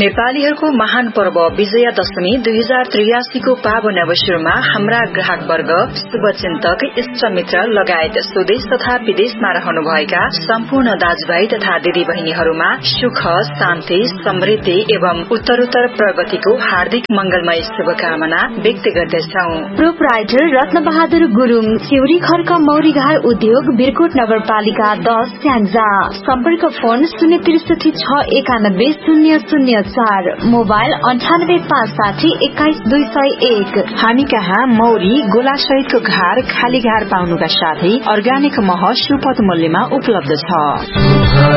नेपालीहरूको महान पर्व विजयादशमी 2083 को पावन अवसरमा हाम्रा ग्राहक वर्ग, शुभचिन्तक, इष्टमित्र लगायत स्वदेश तथा विदेशमा रहनुभएका सम्पूर्ण दाजुभाइ तथा दिदी बहिनीहरूमा सुख, शान्ति, समृद्धि एवं उत्तरोत्तर प्रगतिको हार्दिक मंगलमय शुभकामना व्यक्त गर्दछौं। प्रोपराइटर रत्न बहादुर गुरुङ, सिउरी खर्क मौरीघार उद्योग, बिरकोट नगरपालिका 10 स्याङ्जा। सम्पर्क फोन 06361910004, मोबाइल 9856 21201। हामी कहाँ मौरी, गोला सहितको घार, खाली घार पाउनुका साथै अर्ग्यानिक मह सुपथ मूल्यमा उपलब्ध छ।